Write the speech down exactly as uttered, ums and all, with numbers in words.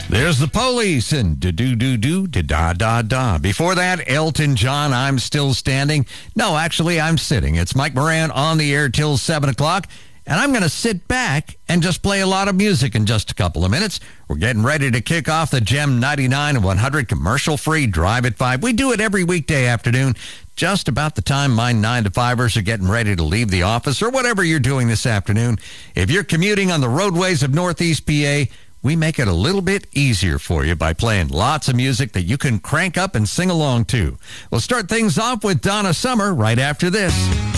There's the Police and do-do-do-do, da-da-da-da. Before that, Elton John, I'm Still Standing. No, actually, I'm sitting. It's Mike Moran on the air till seven o'clock, and I'm going to sit back and just play a lot of music in just a couple of minutes. We're getting ready to kick off the Gem ninety-nine and one hundred commercial-free Drive at five. We do it every weekday afternoon, just about the time my nine to fivers are getting ready to leave the office or whatever you're doing this afternoon. If you're commuting on the roadways of Northeast P A, we make it a little bit easier for you by playing lots of music that you can crank up and sing along to. We'll start things off with Donna Summer right after this.